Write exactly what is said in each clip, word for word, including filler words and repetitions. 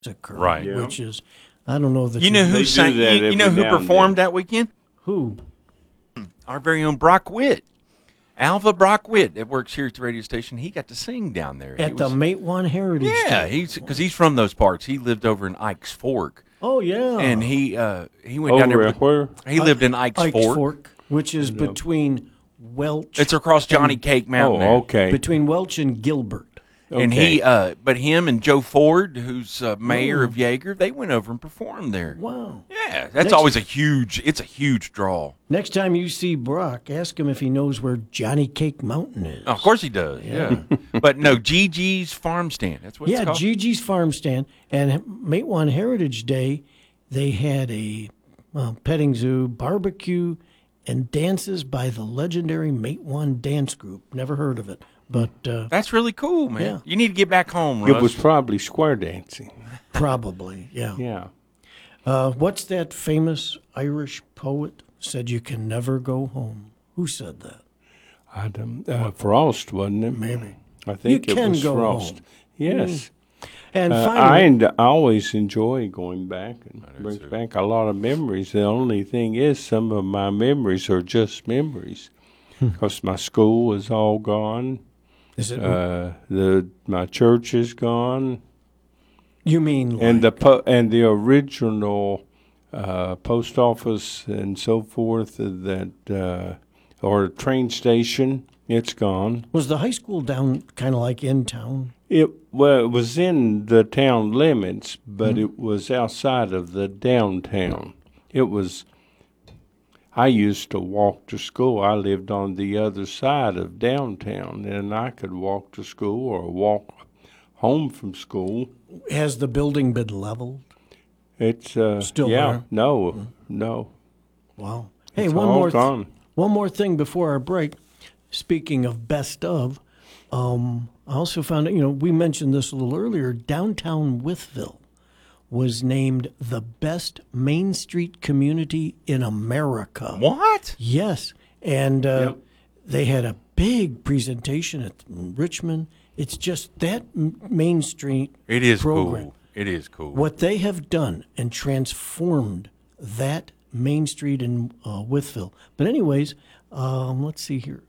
occur, Right. Yeah. which is, I don't know that You know They who do sang? that You, you know every who now and performed then. that weekend? who. Our very own Brock Witt, Alva Brock Witt, that works here at the radio station. He got to sing down there He At the was- Matewan Heritage Yeah, Day. he's because he's from those parts. He lived over in Ike's Fork, Oh, yeah. and he uh, he went down Over there. at where? He lived in Ike's, Ike's Fork. Fork, which is between Welch. It's across Johnny Cake Mountain. there. Oh, okay. between Welch and Gilbert. And Okay. he, uh, but him and Joe Ford, who's uh, mayor of Yeager, they went over and performed there. Wow. Yeah, that's Next- always a huge. It's a huge draw. Next time you see Brock, ask him if he knows where Johnny Cake Mountain is. Oh, of course he does. Yeah, but no, Gigi's Farm Stand. That's what yeah, it's called. Gigi's Farm Stand. And Matewan Heritage Day, they had a well, petting zoo, barbecue, and dances by the legendary Matewan Dance Group. Never heard of it, but uh, That's really cool, man. Yeah. You need to get back home, Russ. It was probably square dancing. probably, yeah. Yeah. Uh, what's that famous Irish poet said you can never go home? Who said that? I don't, uh, Frost, wasn't it? Maybe. I think You it can was go Frost. home. Yes. And Uh, I, finally, and I always enjoy going back and brings too. back a lot of memories. The only thing is, some of my memories are just memories because my school is all gone. is it? Uh, the my church is gone, you mean like, and the po- and the original uh, post office and so forth that uh, or train station. It's gone. was the high school down kind of like in town? It well, it was in the town limits, but it was outside of the downtown. It was. I used to walk to school. I lived on the other side of downtown, and I could walk to school or walk home from school. Has the building been leveled? It's uh, Still yeah, there? no, no. Wow. Hey, It's one all more th- gone. one more thing before our break. Speaking of best of, um, I also found out, you know, we mentioned this a little earlier, downtown Wytheville was named the best Main Street community in America. what? Yes. And uh, Yep. they had a big presentation at Richmond. It's just that M- Main Street It is program. cool. It is cool. What they have done and transformed that Main Street in uh, Wytheville. But anyways, um, let's see here.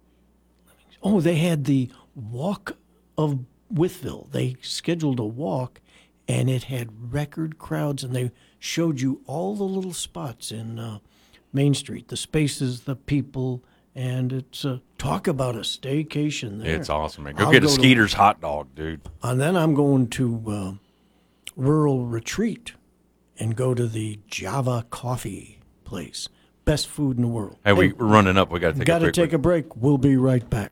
Oh, they had the Walk of Wytheville. They scheduled a walk, and it had record crowds, and they showed you all the little spots in uh, Main Street, the spaces, the people, and it's uh, talk about a staycation there. It's awesome, man. Go I'll get a go to- Skeeter's hot dog, dude. And then I'm going to uh, Rural Retreat and go to the Java Coffee place. Best food in the world. Hey, we, we're running up. We got to take Got a to break. take a break. We'll be right back.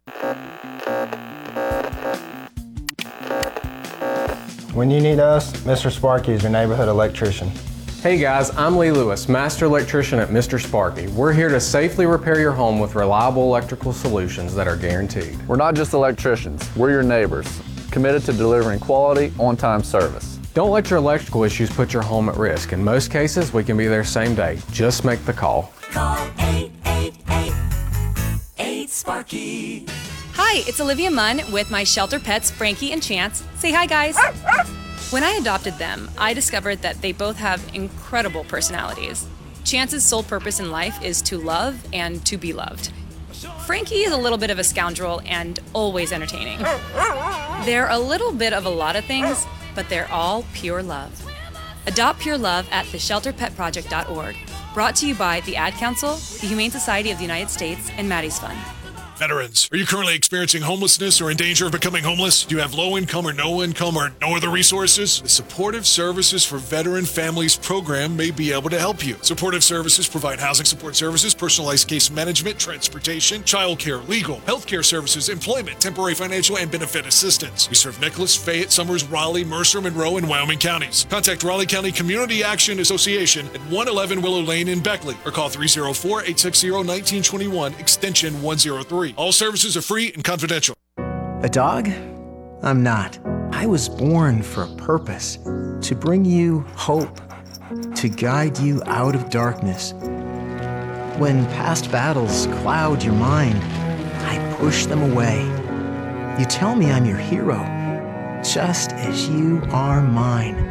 When you need us, Mister Sparky is your neighborhood electrician. Hey guys, I'm Lee Lewis, Master Electrician at Mister Sparky. We're here to safely repair your home with reliable electrical solutions that are guaranteed. We're not just electricians, we're your neighbors, committed to delivering quality, on-time service. Don't let your electrical issues put your home at risk. In most cases, we can be there same day. Just make the call. Call eight eight eight, eight Sparky. Hi, it's Olivia Munn with my shelter pets, Frankie and Chance. Say hi, guys. When I adopted them, I discovered that they both have incredible personalities. Chance's sole purpose in life is to love and to be loved. Frankie is a little bit of a scoundrel and always entertaining. They're a little bit of a lot of things, but they're all pure love. Adopt pure love at the shelter pet project dot org. Brought to you by the Ad Council, the Humane Society of the United States, and Maddie's Fund. Veterans, are you currently experiencing homelessness or in danger of becoming homeless? Do you have low income or no income or no other resources? The Supportive Services for Veteran Families program may be able to help you. Supportive Services provide housing support services, personalized case management, transportation, childcare, legal, healthcare services, employment, temporary financial and benefit assistance. We serve Nicholas, Fayette, Summers, Raleigh, Mercer, Monroe, and Wyoming counties. Contact Raleigh County Community Action Association at one eleven Willow Lane in Beckley or call three oh four, eight six zero, one nine two one extension one oh three. All services are free and confidential. A dog? I'm not. I was born for a purpose, to bring you hope, to guide you out of darkness. When past battles cloud your mind, I push them away. You tell me I'm your hero, just as you are mine.